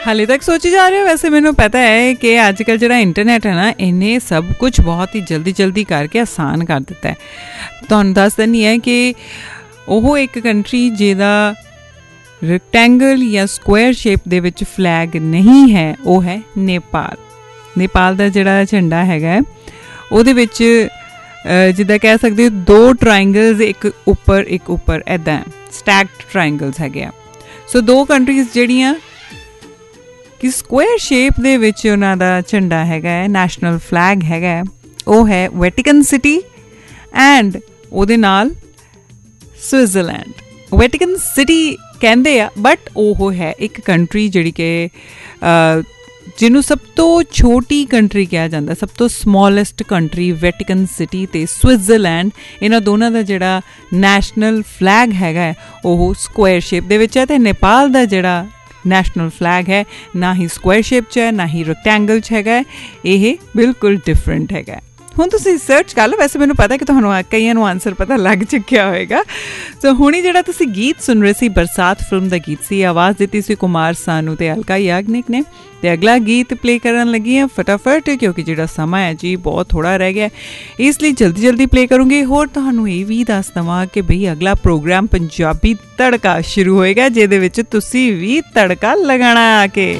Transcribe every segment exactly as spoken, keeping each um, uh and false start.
ਹਾਲੇ ਤੱਕ ਸੋਚੀ ਜਾ ਰਹੇ ਹੋ? ਵੈਸੇ ਮੈਨੂੰ ਪਤਾ ਹੈ ਕਿ ਅੱਜ ਕੱਲ੍ਹ ਜਿਹੜਾ ਇੰਟਰਨੈਟ ਹੈ ਨਾ, ਇਹਨੇ ਸਭ ਕੁਝ ਬਹੁਤ ਹੀ ਜਲਦੀ ਜਲਦੀ ਕਰਕੇ ਆਸਾਨ ਕਰ ਦਿੱਤਾ ਹੈ। ਤੁਹਾਨੂੰ ਦੱਸ ਦਿੰਦੀ ਹੈ ਕਿ ਉਹ ਇੱਕ ਕੰਟਰੀ ਜਿਹਦਾ ਰੈਕਟੈਂਗਲ ਜਾਂ ਸਕੁਆਇਰ ਸ਼ੇਪ ਦੇ ਵਿੱਚ ਫਲੈਗ ਨਹੀਂ ਹੈ, ਉਹ ਹੈ ਨੇਪਾਲ। ਨੇਪਾਲ ਦਾ ਜਿਹੜਾ ਝੰਡਾ ਹੈਗਾ ਉਹਦੇ ਵਿੱਚ ਜਿੱਦਾਂ ਕਹਿ ਸਕਦੇ ਦੋ ਟਰਾਇੰਗਲਸ, ਇੱਕ ਉੱਪਰ ਇੱਕ ਉੱਪਰ, ਇੱਦਾਂ ਸਟੈਕਡ ਟਰਾਇੰਗਲਸ ਹੈਗੇ ਆ। ਸੋ ਦੋ ਕੰਟਰੀਜ਼ ਜਿਹੜੀਆਂ ਕਿ ਸਕੁਆਇਰ ਸ਼ੇਪ ਦੇ ਵਿੱਚ ਉਹਨਾਂ ਦਾ ਝੰਡਾ ਹੈਗਾ ਹੈ, ਨੈਸ਼ਨਲ ਫਲੈਗ ਹੈਗਾ, ਉਹ ਹੈ ਵੈਟੀਕਨ ਸਿਟੀ ਐਂਡ ਉਹਦੇ ਨਾਲ ਸਵਿਟਜ਼ਰਲੈਂਡ। ਵੈਟੀਕਨ ਸਿਟੀ ਕਹਿੰਦੇ ਆ, ਬਟ ਉਹ ਹੈ ਇੱਕ ਕੰਟਰੀ ਜਿਹੜੀ ਕਿ ਜਿਹਨੂੰ ਸਭ ਤੋਂ ਛੋਟੀ ਕੰਟਰੀ ਕਿਹਾ ਜਾਂਦਾ, ਸਭ ਤੋਂ ਸਮੋਲੈਸਟ ਕੰਟਰੀ ਵੈਟੀਕਨ ਸਿਟੀ ਅਤੇ ਸਵਿਟਜ਼ਰਲੈਂਡ। ਇਹਨਾਂ ਦੋਨਾਂ ਦਾ ਜਿਹੜਾ ਨੈਸ਼ਨਲ ਫਲੈਗ ਹੈਗਾ ਉਹ ਸਕੁਆਇਰ ਸ਼ੇਪ ਦੇ ਵਿੱਚ ਹੈ, ਅਤੇ ਨੇਪਾਲ ਦਾ ਜਿਹੜਾ ਨੈਸ਼ਨਲ ਫਲੈਗ ਹੈ ਨਾ ਹੀ ਸਕੁਆਇਰ ਸ਼ੇਪ 'ਚ ਹੈ ਨਾ ਹੀ ਰੈਕਟੈਂਗਲ 'ਚ ਹੈਗਾ, ਇਹ ਬਿਲਕੁਲ ਡਿਫਰੈਂਟ ਹੈਗਾ। ਹੁਣ ਤੁਸੀਂ ਸਰਚ ਕਰ ਲਓ, ਵੈਸੇ ਮੈਨੂੰ ਪਤਾ ਕਿ ਤੁਹਾਨੂੰ ਕਈਆਂ ਨੂੰ ਆਨਸਰ ਪਤਾ ਲੱਗ ਚੁੱਕਿਆ ਹੋਏਗਾ। ਸੋ ਹੁਣੀ ਜਿਹੜਾ ਤੁਸੀਂ ਗੀਤ ਸੁਣ ਰਹੇ ਸੀ, ਬਰਸਾਤ ਫਿਲਮ ਦਾ ਗੀਤ ਸੀ, ਆਵਾਜ਼ ਦਿੱਤੀ ਸੀ ਕੁਮਾਰ ਸਾਨੂ ਤੇ ਅਲਕਾ ਯਾਗਨਿਕ ਨੇ। ਅਤੇ ਅਗਲਾ ਗੀਤ ਪਲੇ ਕਰਨ ਲੱਗੀ ਹਾਂ ਫਟਾਫਟ, ਕਿਉਂਕਿ ਜਿਹੜਾ ਸਮਾਂ ਹੈ ਜੀ ਬਹੁਤ ਥੋੜ੍ਹਾ ਰਹਿ ਗਿਆ, ਇਸ ਲਈ ਜਲਦੀ ਜਲਦੀ ਪਲੇ ਕਰੂੰਗੀ। ਹੋਰ ਤੁਹਾਨੂੰ ਇਹ ਵੀ ਦੱਸ ਦੇਵਾਂ ਕਿ ਬਈ ਅਗਲਾ ਪ੍ਰੋਗਰਾਮ ਪੰਜਾਬੀ ਤੜਕਾ ਸ਼ੁਰੂ ਹੋਏਗਾ, ਜਿਹਦੇ ਵਿੱਚ ਤੁਸੀਂ ਵੀ ਤੜਕਾ ਲਗਾਉਣਾ ਆ ਕੇ।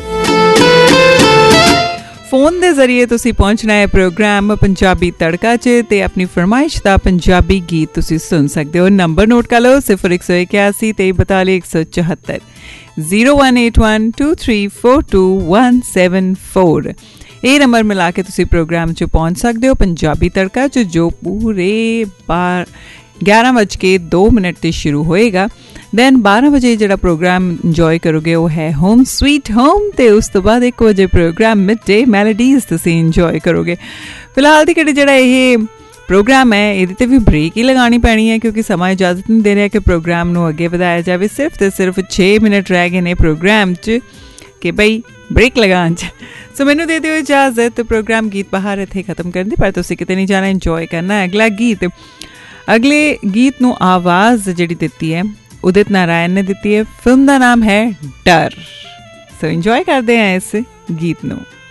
ਫੋਨ ਦੇ ਜ਼ਰੀਏ ਤੁਸੀਂ ਪਹੁੰਚਣਾ ਹੈ ਪ੍ਰੋਗਰਾਮ ਪੰਜਾਬੀ ਤੜਕਾ 'ਚ, ਅਤੇ ਆਪਣੀ ਫਰਮਾਇਸ਼ ਦਾ ਪੰਜਾਬੀ ਗੀਤ ਤੁਸੀਂ ਸੁਣ ਸਕਦੇ ਹੋ। ਨੰਬਰ ਨੋਟ ਕਰ ਲਓ, ਸਿਫਰ ਇੱਕ ਸੌ ਇਕਿਆਸੀ ਤੇਈ ਬਤਾਲੀ ਇੱਕ ਸੌ ਚੁਹੱਤਰ, zero one eight one two three four two one seven four. ਇਹ ਨੰਬਰ ਮਿਲਾ ਕੇ ਤੁਸੀਂ ਪ੍ਰੋਗਰਾਮ 'ਚ ਪਹੁੰਚ ਸਕਦੇ ਹੋ ਪੰਜਾਬੀ ਤੜਕਾ 'ਚ, ਜੋ ਪੂਰੇ ਬਾਰ ਗਿਆਰਾਂ ਵੱਜ ਕੇ ਦੋ ਮਿੰਟ 'ਤੇ ਸ਼ੁਰੂ ਹੋਏਗਾ। ਦੈਨ ਬਾਰਾਂ ਵਜੇ ਜਿਹੜਾ ਪ੍ਰੋਗਰਾਮ ਇੰਜੋਏ ਕਰੋਗੇ ਉਹ ਹੈ ਹੋਮ ਸਵੀਟ ਹੋਮ, ਅਤੇ ਉਸ ਤੋਂ ਬਾਅਦ ਇੱਕ ਵਜੇ ਪ੍ਰੋਗਰਾਮ ਮਿਡ ਡੇ ਮੈਲੋਡੀਜ਼ ਤੁਸੀਂ ਇੰਜੋਏ ਕਰੋਗੇ। ਫਿਲਹਾਲ ਦੀ ਕਿਹੜੀ ਜਿਹੜਾ ਇਹ ਪ੍ਰੋਗਰਾਮ ਹੈ ਇਹਦੇ 'ਤੇ ਵੀ ਬ੍ਰੇਕ ਹੀ ਲਗਾਉਣੀ ਪੈਣੀ ਹੈ, ਕਿਉਂਕਿ ਸਮਾਂ ਇਜਾਜ਼ਤ ਨਹੀਂ ਦੇ ਰਿਹਾ ਕਿ ਪ੍ਰੋਗਰਾਮ ਨੂੰ ਅੱਗੇ ਵਧਾਇਆ ਜਾਵੇ। ਸਿਰਫ ਅਤੇ ਸਿਰਫ ਛੇ ਮਿੰਟ ਰਹਿ ਗਏ ਨੇ ਪ੍ਰੋਗਰਾਮ 'ਚ ਕਿ ਬਈ ਬ੍ਰੇਕ ਲਗਾਉਣ 'ਚ। ਸੋ ਮੈਨੂੰ ਦੇ ਦਿਓ ਇਜਾਜ਼ਤ ਪ੍ਰੋਗਰਾਮ ਗੀਤ ਬਹਾਰ ਇੱਥੇ ਖਤਮ ਕਰਨ ਦੀ, ਪਰ ਤੁਸੀਂ ਕਿਤੇ ਨਹੀਂ ਜਾਣਾ, ਇੰਜੋਏ ਕਰਨਾ ਅਗਲਾ ਗੀਤ। ਅਗਲੇ ਗੀਤ ਨੂੰ ਆਵਾਜ਼ ਜਿਹੜੀ ਦਿੱਤੀ ਹੈ ਉਦਿਤ ਨਾਰਾਇਣ ਨੇ ਦਿੱਤੀ ਹੈ। ਫਿਲਮ ਦਾ ਨਾਮ ਹੈ ਡਰ। ਸੋ ਇੰਜੋਏ ਕਰਦੇ ਹਾਂ ਇਸ ਗੀਤ ਨੂੰ।